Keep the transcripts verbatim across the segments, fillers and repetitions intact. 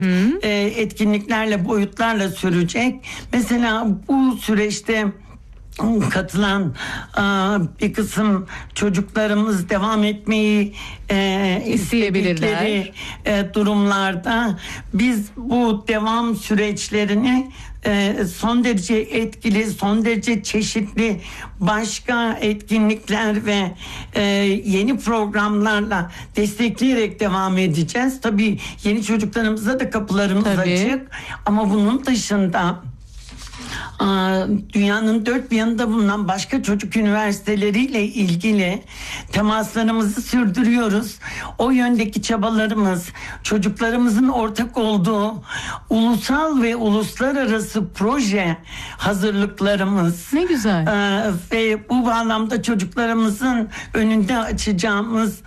e, etkinliklerle, boyutlarla sürecek. Mesela bu süreçte katılan bir kısım çocuklarımız devam etmeyi e, istedikleri e, durumlarda biz bu devam süreçlerini e, son derece etkili, son derece çeşitli başka etkinlikler ve e, yeni programlarla destekleyerek devam edeceğiz. Tabii yeni çocuklarımıza da kapılarımız Tabii. açık, ama bunun dışında dünyanın dört bir yanında bulunan başka çocuk üniversiteleriyle ilgili temaslarımızı sürdürüyoruz. O yöndeki çabalarımız, çocuklarımızın ortak olduğu ulusal ve uluslararası proje hazırlıklarımız. Ne güzel. Ve bu bağlamda çocuklarımızın önünde açacağımız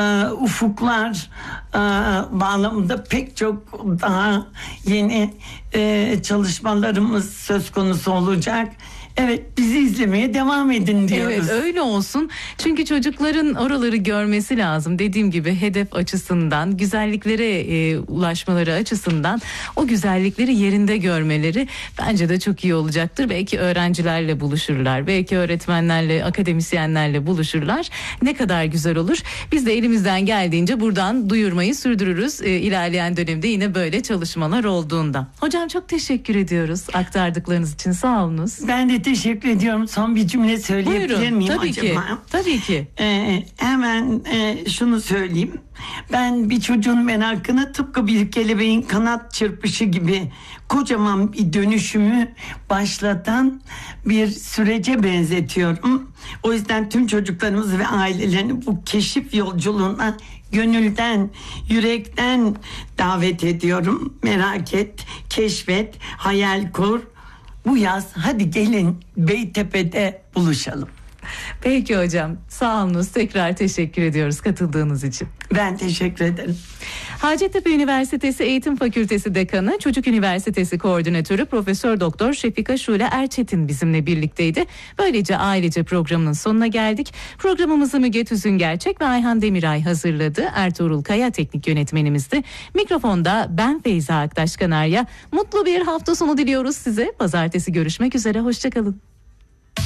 ufuklar bağlamında pek çok daha yeni çalışmalarımız söz konusu olacak. Evet, bizi izlemeye devam edin diyoruz. Evet, öyle olsun. Çünkü çocukların oraları görmesi lazım. Dediğim gibi hedef açısından, güzelliklere e, ulaşmaları açısından o güzellikleri yerinde görmeleri bence de çok iyi olacaktır. Belki öğrencilerle buluşurlar, belki öğretmenlerle, akademisyenlerle buluşurlar. Ne kadar güzel olur. Biz de elimizden geldiğince buradan duyurmayı sürdürürüz. E, ilerleyen dönemde yine böyle çalışmalar olduğunda. Hocam çok teşekkür ediyoruz aktardıklarınız için. Sağ olunuz. Ben de teşekkür ediyorum. Son bir cümle söyleyebilir Buyurun, miyim tabii acaba? Ki, tabii ki. Ee, hemen e, şunu söyleyeyim. Ben bir çocuğun merakını tıpkı bir kelebeğin kanat çırpışı gibi kocaman bir dönüşümü başlatan bir sürece benzetiyorum. O yüzden tüm çocuklarımız ve ailelerini bu keşif yolculuğuna gönülden, yürekten davet ediyorum. Merak et, keşfet, hayal kur. Bu yaz hadi gelin Beytepe'de buluşalım. Peki hocam, sağ olunuz, tekrar teşekkür ediyoruz katıldığınız için. Ben teşekkür ederim. Hacettepe Üniversitesi Eğitim Fakültesi Dekanı, Çocuk Üniversitesi Koordinatörü Profesör Doktor Şefika Şule Erçetin bizimle birlikteydi. Böylece ailece programının sonuna geldik. Programımızı Müge Tüzüngerçek ve Ayhan Demiray hazırladı. Ertuğrul Kaya teknik yönetmenimizdi. Mikrofonda ben Feyza Aktaş Kanarya. Mutlu bir hafta sonu diliyoruz size. Pazartesi görüşmek üzere, hoşçakalın.